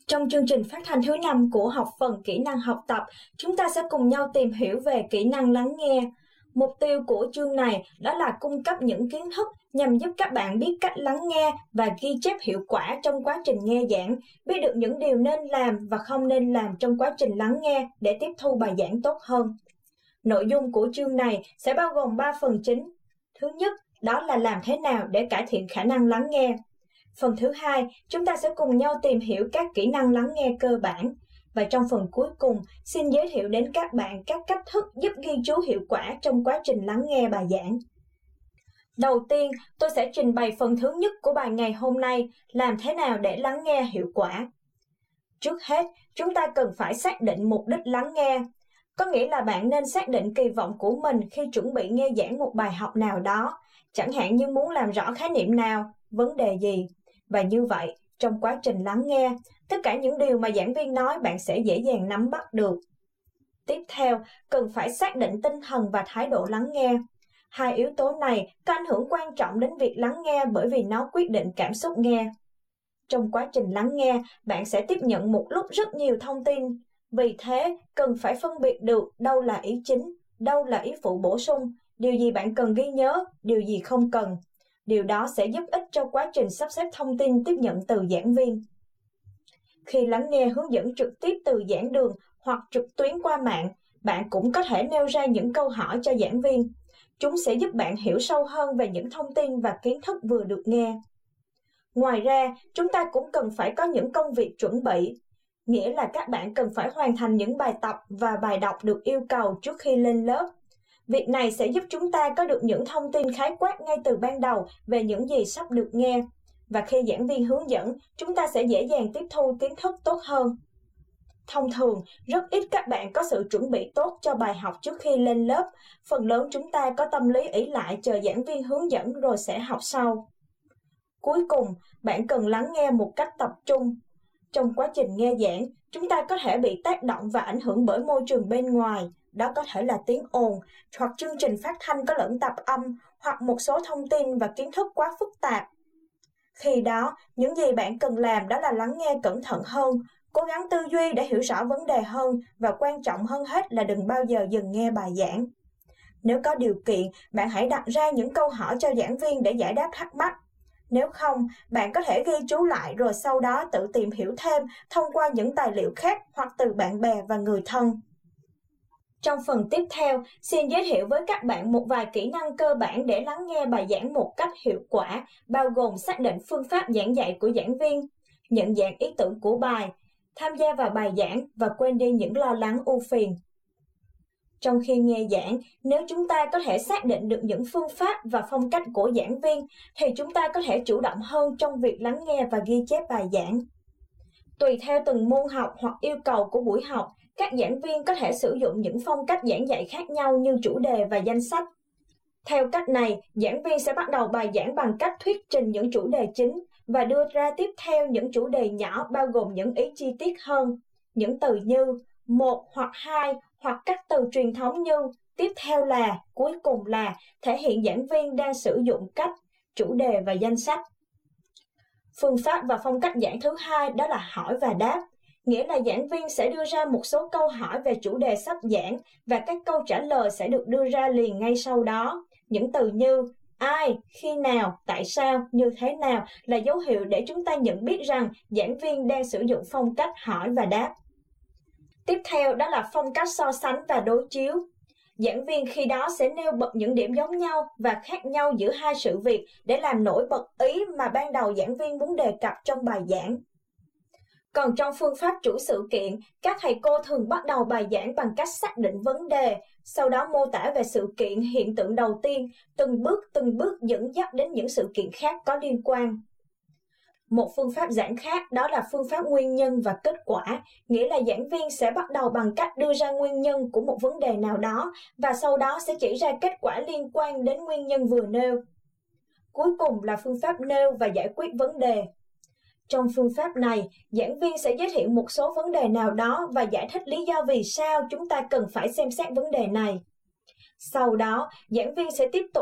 Trong chương trình phát thanh thứ 5 của học phần kỹ năng học tập, chúng ta sẽ cùng nhau tìm hiểu về kỹ năng lắng nghe. Mục tiêu của chương này đó là cung cấp những kiến thức nhằm giúp các bạn biết cách lắng nghe và ghi chép hiệu quả trong quá trình nghe giảng, biết được những điều nên làm và không nên làm trong quá trình lắng nghe để tiếp thu bài giảng tốt hơn. Nội dung của chương này sẽ bao gồm 3 phần chính. Thứ nhất, đó là làm thế nào để cải thiện khả năng lắng nghe. Phần thứ hai, chúng ta sẽ cùng nhau tìm hiểu các kỹ năng lắng nghe cơ bản. Và trong phần cuối cùng, xin giới thiệu đến các bạn các cách thức giúp ghi chú hiệu quả trong quá trình lắng nghe bài giảng. Đầu tiên, tôi sẽ trình bày phần thứ nhất của bài ngày hôm nay, làm thế nào để lắng nghe hiệu quả. Trước hết, chúng ta cần phải xác định mục đích lắng nghe. Có nghĩa là bạn nên xác định kỳ vọng của mình khi chuẩn bị nghe giảng một bài học nào đó, chẳng hạn như muốn làm rõ khái niệm nào, vấn đề gì. Và như vậy, trong quá trình lắng nghe, tất cả những điều mà giảng viên nói bạn sẽ dễ dàng nắm bắt được. Tiếp theo, cần phải xác định tinh thần và thái độ lắng nghe. Hai yếu tố này có ảnh hưởng quan trọng đến việc lắng nghe bởi vì nó quyết định cảm xúc nghe. Trong quá trình lắng nghe, bạn sẽ tiếp nhận một lúc rất nhiều thông tin. Vì thế, cần phải phân biệt được đâu là ý chính, đâu là ý phụ bổ sung, điều gì bạn cần ghi nhớ, điều gì không cần. Điều đó sẽ giúp ích cho quá trình sắp xếp thông tin tiếp nhận từ giảng viên. Khi lắng nghe hướng dẫn trực tiếp từ giảng đường hoặc trực tuyến qua mạng, bạn cũng có thể nêu ra những câu hỏi cho giảng viên. Chúng sẽ giúp bạn hiểu sâu hơn về những thông tin và kiến thức vừa được nghe. Ngoài ra, chúng ta cũng cần phải có những công việc chuẩn bị, nghĩa là các bạn cần phải hoàn thành những bài tập và bài đọc được yêu cầu trước khi lên lớp. Việc này sẽ giúp chúng ta có được những thông tin khái quát ngay từ ban đầu về những gì sắp được nghe. Và khi giảng viên hướng dẫn, chúng ta sẽ dễ dàng tiếp thu kiến thức tốt hơn. Thông thường, rất ít các bạn có sự chuẩn bị tốt cho bài học trước khi lên lớp. Phần lớn chúng ta có tâm lý ỷ lại chờ giảng viên hướng dẫn rồi sẽ học sau. Cuối cùng, bạn cần lắng nghe một cách tập trung. Trong quá trình nghe giảng, chúng ta có thể bị tác động và ảnh hưởng bởi môi trường bên ngoài. Đó có thể là tiếng ồn, hoặc chương trình phát thanh có lẫn tạp âm, hoặc một số thông tin và kiến thức quá phức tạp. Khi đó, những gì bạn cần làm đó là lắng nghe cẩn thận hơn, cố gắng tư duy để hiểu rõ vấn đề hơn và quan trọng hơn hết là đừng bao giờ dừng nghe bài giảng. Nếu có điều kiện, bạn hãy đặt ra những câu hỏi cho giảng viên để giải đáp thắc mắc. Nếu không, bạn có thể ghi chú lại rồi sau đó tự tìm hiểu thêm thông qua những tài liệu khác hoặc từ bạn bè và người thân. Trong phần tiếp theo, xin giới thiệu với các bạn một vài kỹ năng cơ bản để lắng nghe bài giảng một cách hiệu quả, bao gồm xác định phương pháp giảng dạy của giảng viên, nhận dạng ý tưởng của bài, tham gia vào bài giảng và quên đi những lo lắng ưu phiền. Trong khi nghe giảng, nếu chúng ta có thể xác định được những phương pháp và phong cách của giảng viên, thì chúng ta có thể chủ động hơn trong việc lắng nghe và ghi chép bài giảng. Tùy theo từng môn học hoặc yêu cầu của buổi học, các giảng viên có thể sử dụng những phong cách giảng dạy khác nhau như chủ đề và danh sách. Theo cách này, giảng viên sẽ bắt đầu bài giảng bằng cách thuyết trình những chủ đề chính và đưa ra tiếp theo những chủ đề nhỏ bao gồm những ý chi tiết hơn. Những từ như một hoặc hai hoặc các từ truyền thống như tiếp theo là, cuối cùng là thể hiện giảng viên đang sử dụng cách, chủ đề và danh sách. Phương pháp và phong cách giảng thứ hai đó là hỏi và đáp, nghĩa là giảng viên sẽ đưa ra một số câu hỏi về chủ đề sắp giảng và các câu trả lời sẽ được đưa ra liền ngay sau đó. Những từ như ai, khi nào, tại sao, như thế nào là dấu hiệu để chúng ta nhận biết rằng giảng viên đang sử dụng phong cách hỏi và đáp. Tiếp theo đó là phong cách so sánh và đối chiếu. Giảng viên khi đó sẽ nêu bật những điểm giống nhau và khác nhau giữa hai sự việc để làm nổi bật ý mà ban đầu giảng viên muốn đề cập trong bài giảng. Còn trong phương pháp chuỗi sự kiện, các thầy cô thường bắt đầu bài giảng bằng cách xác định vấn đề, sau đó mô tả về sự kiện hiện tượng đầu tiên, từng bước dẫn dắt đến những sự kiện khác có liên quan. Một phương pháp giảng khác đó là phương pháp nguyên nhân và kết quả, nghĩa là giảng viên sẽ bắt đầu bằng cách đưa ra nguyên nhân của một vấn đề nào đó và sau đó sẽ chỉ ra kết quả liên quan đến nguyên nhân vừa nêu. Cuối cùng là phương pháp nêu và giải quyết vấn đề. Trong phương pháp này, giảng viên sẽ giới thiệu một số vấn đề nào đó và giải thích lý do vì sao chúng ta cần phải xem xét vấn đề này. Sau đó, giảng viên sẽ tiếp tục